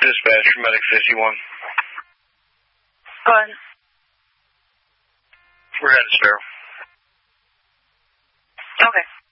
Dispatch, Medic 51. Go ahead. We're headed to Sparrow. Okay.